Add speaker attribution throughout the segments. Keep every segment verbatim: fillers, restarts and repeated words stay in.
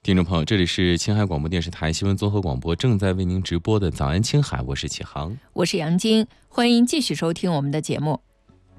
Speaker 1: 听众朋友，这里是青海广播电视台新闻综合广播，正在为您直播的早安青海，我是启航，
Speaker 2: 我是杨晶，欢迎继续收听我们的节目。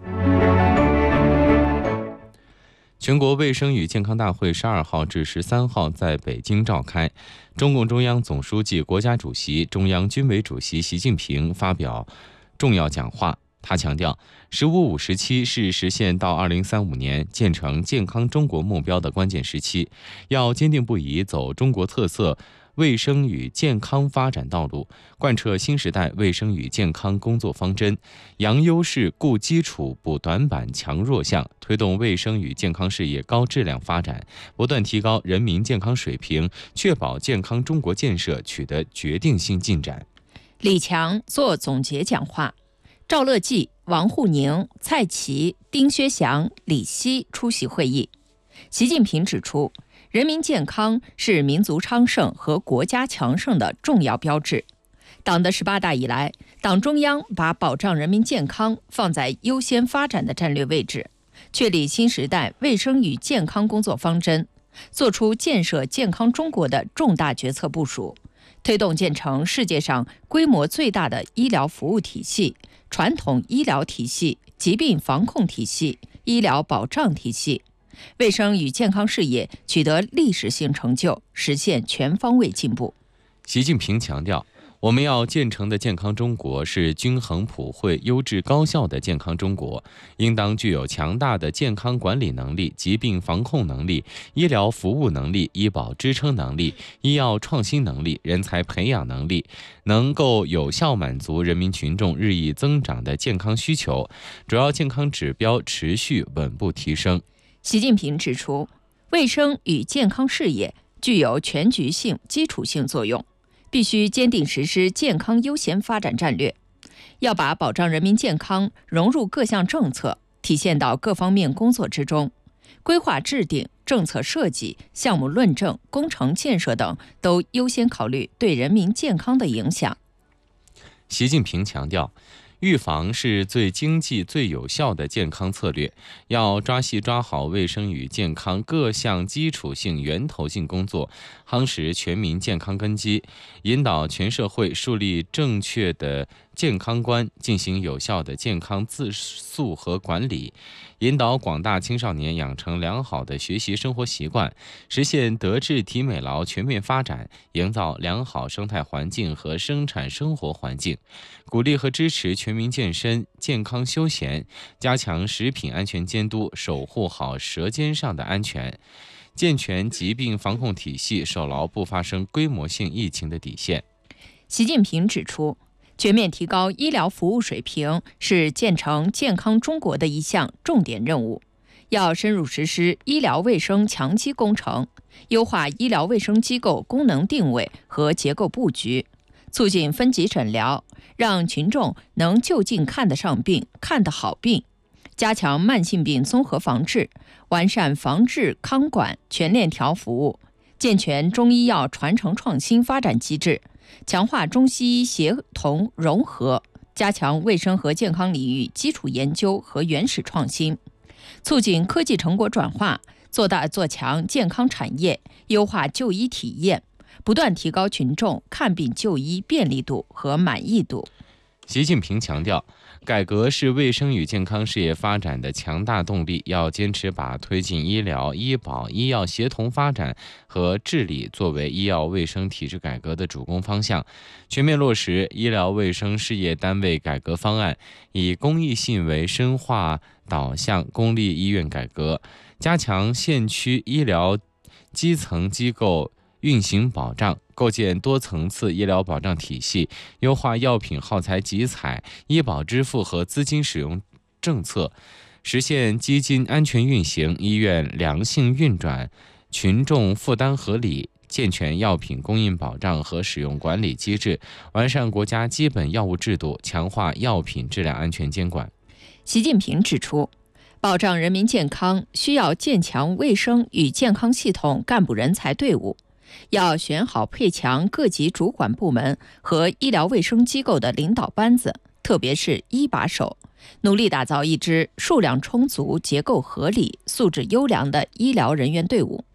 Speaker 1: 全国卫生与健康大会十二号至十三号在北京召开，中共中央总书记、国家主席、中央军委主席习近平发表重要讲话。他强调，十五五时期是实现到二零三五年建成健康中国目标的关键时期，要坚定不移走中国特色卫生与健康发展道路，贯彻新时代卫生与健康工作方针，扬优势、固基础、补短板、强弱项，推动卫生与健康事业高质量发展，不断提高人民健康水平，确保健康中国建设取得决定性进展。
Speaker 2: 李强作总结讲话，赵乐际、王沪宁、蔡奇、丁薛祥、李希出席会议。习近平指出，人民健康是民族昌盛和国家强盛的重要标志。党的十八大以来，党中央把保障人民健康放在优先发展的战略位置，确立新时代卫生与健康工作方针，作出建设健康中国的重大决策部署，推动建成世界上规模最大的医疗服务体系、传统医疗体系、疾病防控体系、医疗保障体系，卫生与健康事业取得历史性成就，实现全方位进步。
Speaker 1: 习近平强调，我们要建成的健康中国是均衡普惠、优质高效的健康中国，应当具有强大的健康管理能力、疾病防控能力、医疗服务能力、医保支撑能力、医药创新能力、人才培养能力，能够有效满足人民群众日益增长的健康需求，主要健康指标持续稳步提升。
Speaker 2: 习近平指出，卫生与健康事业具有全局性、基础性作用，必须坚定实施健康优先发展战略，要把保障人民健康融入各项政策，体现到各方面工作之中。规划制定、政策设计、项目论证、工程建设等都优先考虑对人民健康的影响。
Speaker 1: 习近平强调，预防是最经济、最有效的健康策略，要抓细抓好卫生与健康各项基础性、源头性工作，夯实全民健康根基，引导全社会树立正确的健康观，进行有效的健康自述和管理，引导广大青少年养成良好的学习生活习惯，实现德智体美劳全面发展，营造良好生态环境和生产生活环境，鼓励和支持全民健身、健康休闲，加强食品安全监督，守护好舌尖上的安全，健全疾病防控体系，守牢不发生规模性疫情的底线。
Speaker 2: 习近平指出，全面提高医疗服务水平是建成健康中国的一项重点任务，要深入实施医疗卫生强基工程，优化医疗卫生机构功能定位和结构布局，促进分级诊疗，让群众能就近看得上病、看得好病，加强慢性病综合防治，完善防治康管全链条服务，健全中医药传承创新发展机制，强化中西医协同融合，加强卫生和健康领域基础研究和原始创新，促进科技成果转化，做大做强健康产业，优化就医体验，不断提高群众看病就医便利度和满意度。
Speaker 1: 习近平强调，改革是卫生与健康事业发展的强大动力，要坚持把推进医疗、医保、医药协同发展和治理作为医药卫生体制改革的主攻方向，全面落实医疗卫生事业单位改革方案，以公益性为深化导向公立医院改革，加强县区医疗基层机构运行保障，构建多层次医疗保障体系，优化药品耗材集采、医保支付和资金使用政策，实现基金安全运行、医院良性运转、群众负担合理，健全药品供应保障和使用管理机制，完善国家基本药物制度，强化药品质量安全监管。
Speaker 2: 习近平指出，保障人民健康需要建强卫生与健康系统干部人才队伍，要选好配强各级主管部门和医疗卫生机构的领导班子，特别是一把手，努力打造一支数量充足、结构合理、素质优良的医疗人员队伍，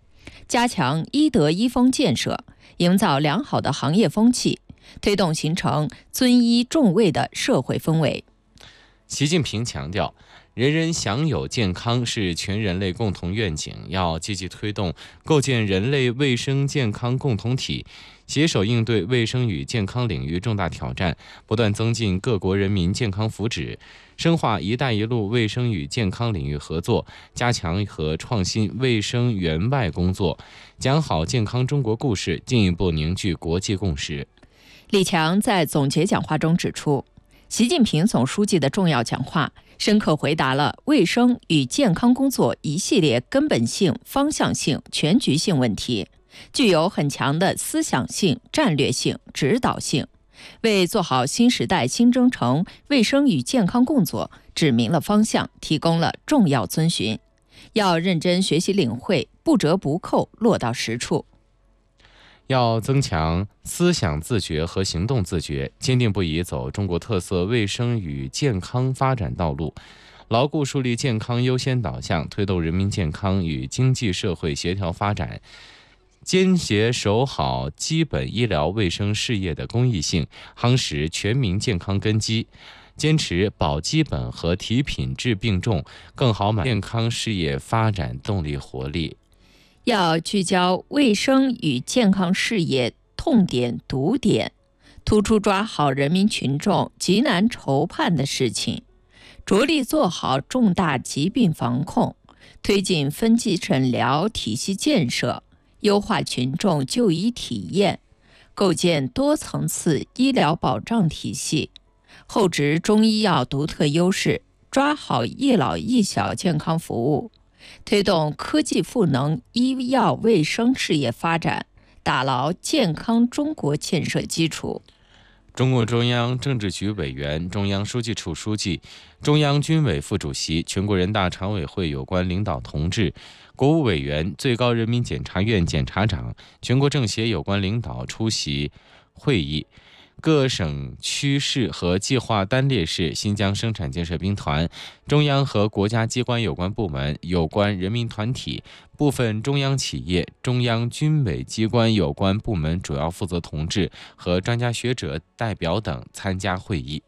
Speaker 2: 加强医德医风建设，营造良好的行业风气，推动形成尊医重卫的社会氛围。
Speaker 1: 习近平强调，人人享有健康是全人类共同愿景，要积极推动构建人类卫生健康共同体，携手应对卫生与健康领域重大挑战，不断增进各国人民健康福祉，深化“一带一路”卫生与健康领域合作，加强和创新卫生援外工作，讲好健康中国故事，进一步凝聚国际共识。
Speaker 2: 李强在总结讲话中指出，习近平总书记的重要讲话深刻回答了卫生与健康工作一系列根本性、方向性、全局性问题，具有很强的思想性、战略性、指导性，为做好新时代新征程卫生与健康工作指明了方向，提供了重要遵循。要认真学习领会，不折不扣落到实处。
Speaker 1: 要增强思想自觉和行动自觉，坚定不移走中国特色卫生与健康发展道路，牢固树立健康优先导向，推动人民健康与经济社会协调发展，坚决守好基本医疗卫生事业的公益性，夯实全民健康根基，坚持保基本和提品质并重，更好满健康事业发展动力活力。
Speaker 2: 要聚焦卫生与健康事业痛点堵点，突出抓好人民群众急难愁盼的事情，着力做好重大疾病防控，推进分级诊疗体系建设，优化群众就医体验，构建多层次医疗保障体系，厚植中医药独特优势，抓好一老一小健康服务，推动科技赋能医药卫生事业发展，打牢健康中国建设基础。
Speaker 1: 中共中央政治局委员、中央书记处书记、中央军委副主席、全国人大常委会有关领导同志、国务委员、最高人民检察院检察长、全国政协有关领导出席会议。各省区市和计划单列市新疆生产建设兵团、中央和国家机关有关部门、有关人民团体、部分中央企业、中央军委机关有关部门主要负责同志和专家学者代表等参加会议。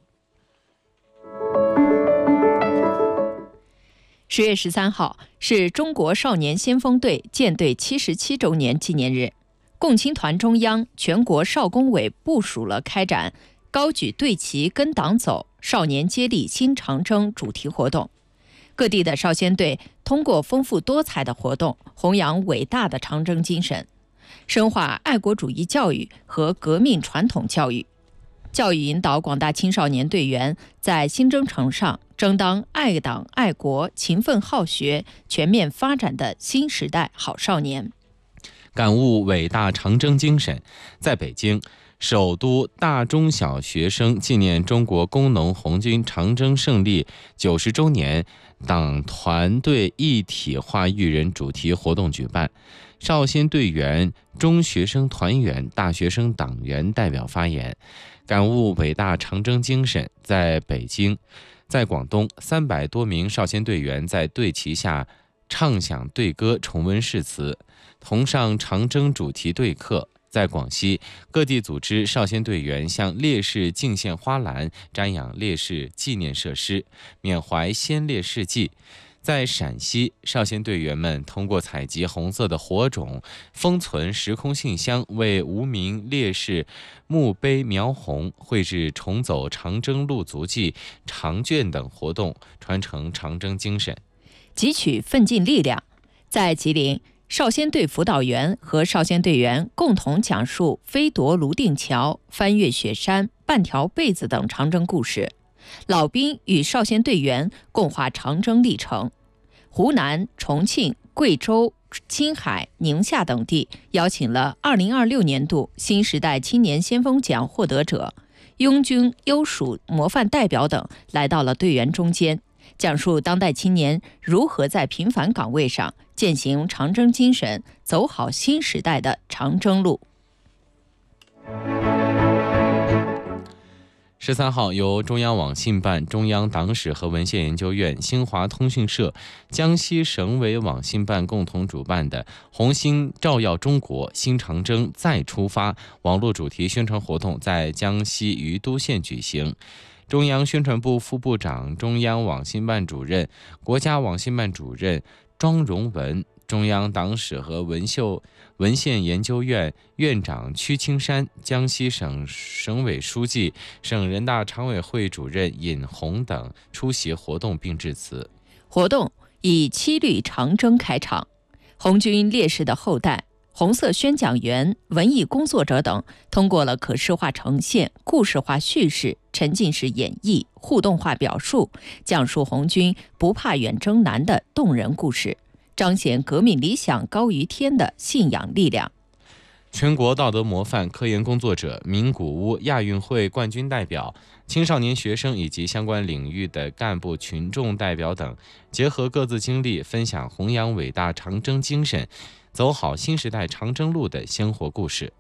Speaker 2: 十月十三号是中国少年先锋队建队七十七周年纪念日。共青团中央、全国少工委部署了开展高举队旗跟党走，少年接力新长征主题活动。各地的少先队通过丰富多彩的活动，弘扬伟大的长征精神，深化爱国主义教育和革命传统教育，教育引导广大青少年队员在新征程上争当爱党爱国、勤奋好学、全面发展的新时代好少年。
Speaker 1: 感悟伟大长征精神，在北京，首都大中小学生纪念中国工农红军长征胜利九十周年党团队一体化育人主题活动举办，少先队员、中学生团员、大学生党员代表发言，感悟伟大长征精神。在北京，在广东，三百多名少先队员在队旗下唱响队歌，重温誓词，同上长征主题对课。在广西，各地组织少先队员向烈士敬献花篮，瞻仰烈士纪念设施，缅怀先烈事迹。在陕西，少先队员们通过采集红色的火种、封存时空信箱，为无名烈士墓碑描红，绘制重走长征路足迹、长卷等活动，传承长征精神。
Speaker 2: 汲取奋进力量。在吉林，少先队辅导员和少先队员共同讲述飞夺泸定桥、翻越雪山、半条被子等长征故事。老兵与少先队员共话长征历程。湖南、重庆、贵州、青海、宁夏等地邀请了二零二六年度新时代青年先锋奖获得者、拥军优属模范代表等来到了队员中间，讲述当代青年如何在平凡岗位上践行长征精神，走好新时代的长征路。
Speaker 1: 十三号，由中央网信办、中央党史和文献研究院、新华通讯社、江西省委网信办共同主办的“红星照耀中国，新长征再出发”网络主题宣传活动在江西余都县举行。中央宣传部副部长、中央网信办主任、国家网信办主任庄荣文，中央党史和文秀文献研究院院长屈青山，江西省省委书记、省人大常委会主任尹红等出席活动并致辞。
Speaker 2: 活动以七律长征开场，红军烈士的后代、红色宣讲员、文艺工作者等，通过了可视化呈现、故事化叙事、沉浸式演绎、互动化表述，讲述红军不怕远征难的动人故事，彰显革命理想高于天的信仰力量。
Speaker 1: 全国道德模范、科研工作者、名古屋亚运会冠军代表、青少年学生以及相关领域的干部群众代表等，结合各自经历，分享弘扬伟大长征精神，走好新时代长征路的鲜活故事。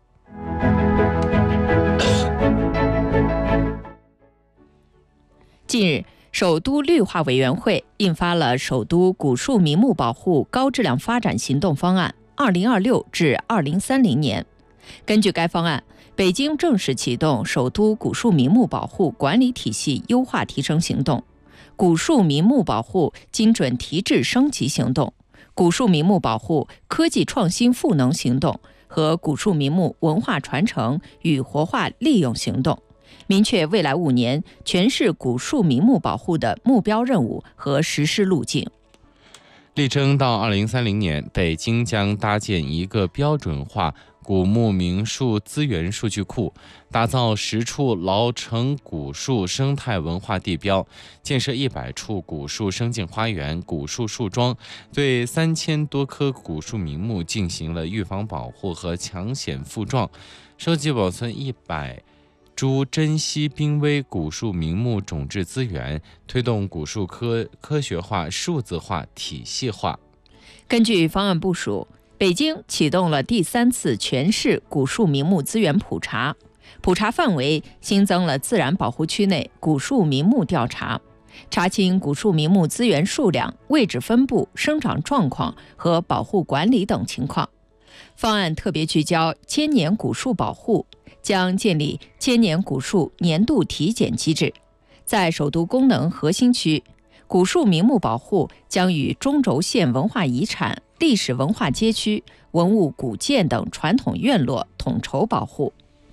Speaker 2: 近日，首都绿化委员会印发了首都古树名木保护高质量发展行动方案二零二六至二零三零年。根据该方案，北京正式启动首都古树名木保护管理体系优化提升行动、古树名木保护精准提质升级行动、古树名木保护科技创新赋能行动和古树名木文化传承与活化利用行动，明确未来五年全市古树名木保护的目标任务和实施路径。
Speaker 1: 力争到二零三零年，北京将搭建一个标准化古木名树资源数据库，打造十处老城古树生态文化地标，建设一百处古树生境花园、古树树桩，对三千多棵古树名木进行了预防保护和抢险附状，收集保存一百株珍稀濒危古树名木种质资源，推动古树科科学化、数字化、体系化。
Speaker 2: 根据方案部署，北京启动了第三次全市古树名木资源普查，普查范围新增了自然保护区内古树名木调查，查清古树名木资源数量、位置分布、生长状况和保护管理等情况。方案特别聚焦千年古树保护，将建立千年古树年度体检机制。在首都功能核心区，古树名木保护将与中轴线文化遗产、历史文化街区、文物古建等传统院落统筹保护。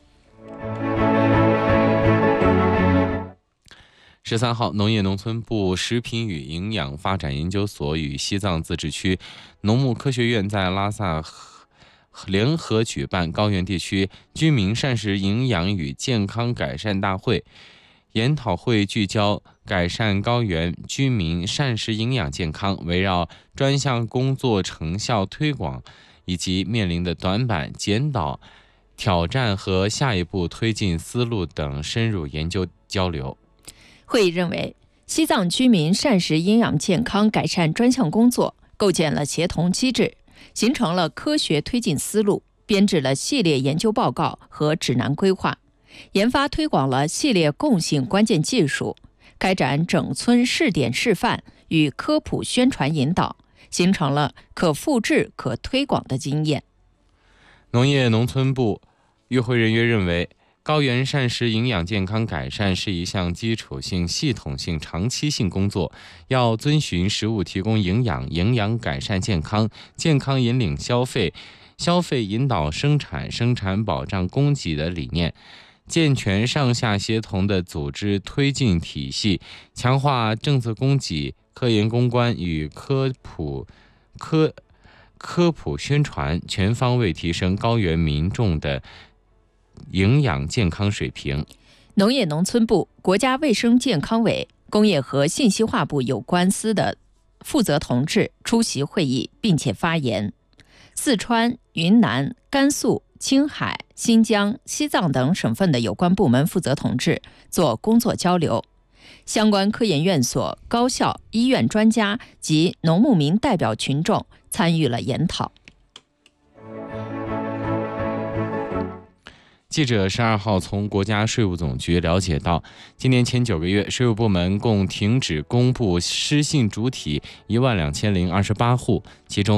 Speaker 1: 十三号，农业农村部食品与营养发展研究所与西藏自治区农牧科学院在拉萨联合举办高原地区居民膳食营养与健康改善大会。研讨会聚焦改善高原居民膳食营养健康，围绕专项工作成效推广以及面临的短板、检讨、挑战和下一步推进思路等深入研究交流。
Speaker 2: 会议认为，西藏居民膳食营养健康改善专项工作构建了协同机制，形成了科学推进思路，编制了系列研究报告和指南规划，研发推广了系列共性关键技术，开展整村试点示范与科普宣传引导，形成了可复制、可推广的经验。
Speaker 1: 农业农村部与会人员认为，高原膳食营养健康改善是一项基础性、系统性、长期性工作，要遵循食物提供营养、营养改善健康、健康引领消费、消费引导生产、生产保障供给的理念，健全上下协同的组织推进体系，强化政策供给、科研攻关与科普科科普宣传，全方位提升高原民众的营养健康水平。
Speaker 2: 农业农村部、国家卫生健康委、工业和信息化部有关司的负责同志出席会议并且发言。四川、云南、甘肃、青海、新疆、西藏等省份的有关部门负责同志做工作交流。相关科研院所、高校、医院专家及农牧民代表群众参与了研讨。
Speaker 1: 记者十二号从国家税务总局了解到，今年前九个月，税务部门共停止公布失信主体一万两千零二十八户，其中